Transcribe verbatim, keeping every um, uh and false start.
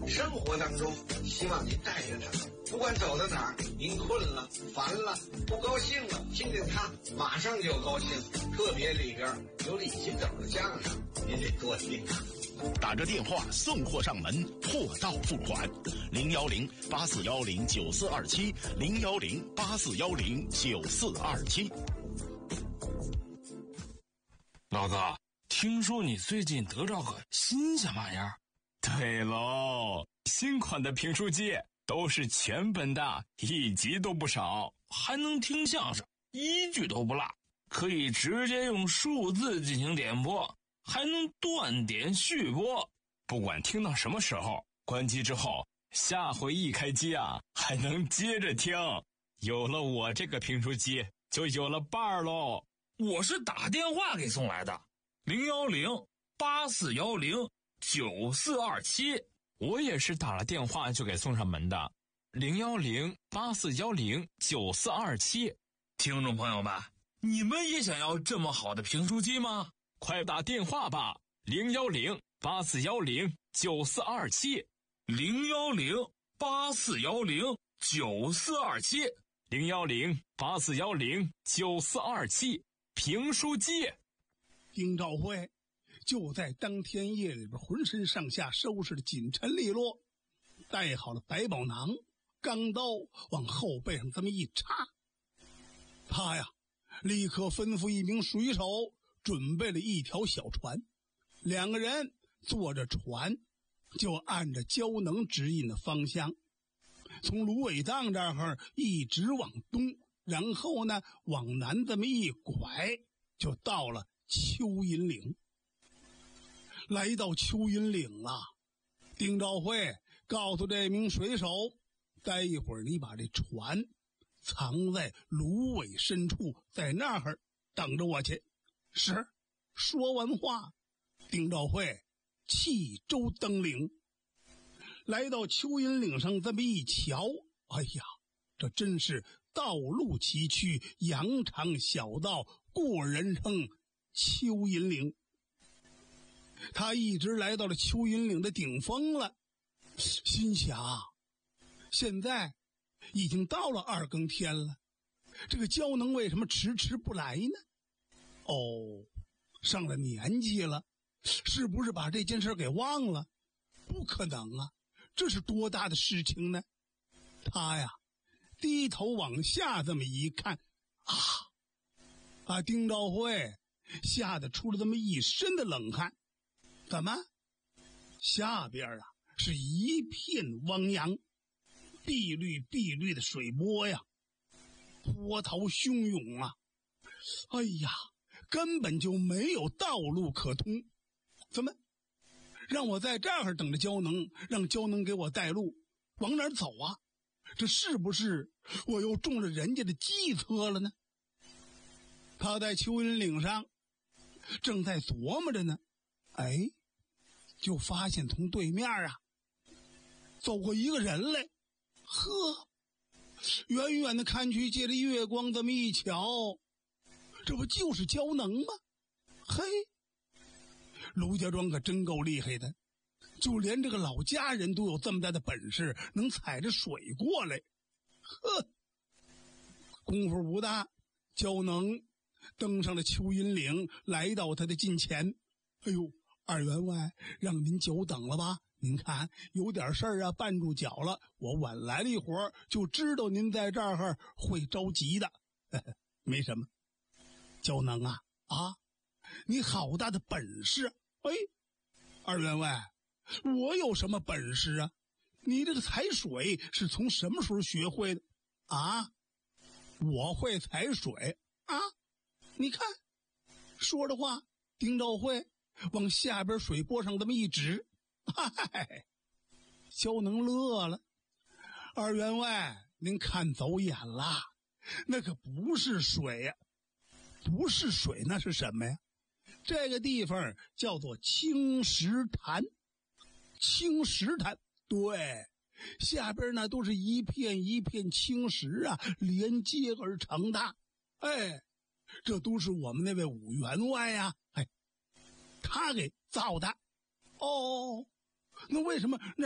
生活当中，希望您带着它，不管走到哪儿，您困了、烦了、不高兴了，听见它，马上就高兴。特别里边有李金斗的相声，您得多听啊。 打着电话送货上门，货到付款，零幺零八四幺零九四二七，零幺零八四幺零九四二七。 老哥，听说你最近得着个新鲜玩意儿？ 对喽，新款的评书机都是全本的，一集都不少， 还能听相声，一句都不落，可以直接用数字进行点播，还能断点续播， 不管听到什么时候，关机之后，下回一开机啊，还能接着听。有了我这个评书机，就有了伴儿喽。 我是打电话给送来的，零幺零八四幺零九四二七。 我也是打了电话就给送上门的，零幺零八四幺零九四二七。 听众朋友们，你们也想要这么好的评书机吗？ 快打电话吧，零幺零八四幺零九四二七， 零幺零八四幺零九四二七， 零幺零八四幺零九四二七。评书机。 丁兆辉就在当天夜里边，浑身上下收拾的紧沉利落，带好了百宝囊，钢刀往后背上这么一插，他呀立刻吩咐一名水手准备了一条小船，两个人坐着船就按着胶能指引的方向，从芦苇荡这儿一直往东，然后呢往南这么一拐，就到了蚯蚓岭。来到蚯蚓岭了，丁兆辉告诉这名水手，待一会儿你把这船藏在芦苇深处，在那儿等着我去。是。说完话，丁兆辉弃舟登岭，来到蚯蚓岭上这么一瞧，哎呀，这真是道路崎岖，羊肠小道，过人称蚯蚓岭。他一直来到了蚯蚓岭的顶峰了，心想现在已经到了二更天了，这个胶能为什么迟迟不来呢？哦，上了年纪了，是不是把这件事给忘了？不可能啊，这是多大的事情呢？他呀低头往下这么一看，啊啊！丁兆辉吓得出了这么一身的冷汗。怎么？下边啊是一片汪洋，碧绿碧绿的水波呀，波涛汹涌啊！哎呀，根本就没有道路可通。怎么让我在这儿等着胶能，让胶能给我带路，往哪儿走啊？这是不是我又中了人家的计策了呢？他在蚯蚓岭上正在琢磨着呢，哎，就发现从对面啊走过一个人来。呵，远远的看去，借着月光这么一瞧，这不就是胶能吗？嘿，卢家庄可真够厉害的，就连这个老家人都有这么大的本事，能踩着水过来。呵，功夫不大，胶能登上了蚯蚓岭，来到他的近前。哎呦，二员外，让您久等了吧？您看有点事儿啊，绊住脚了，我晚来了一会儿，就知道您在这儿会着急的。呵呵，没什么。胶能啊啊，你好大的本事！哎，二员外，我有什么本事啊？你这个踩水是从什么时候学会的啊？我会踩水啊？你看，说着话，丁兆辉往下边水波上这么一指，嗨，胶能乐了。二员外，您看走眼了，那可不是水呀、啊，不是水，那是什么呀？这个地方叫做青石潭。青石潭，对，下边呢都是一片一片青石啊，连接而成的。哎，这都是我们那位武员外呀、啊，哎，他给造的。哦，那为什么那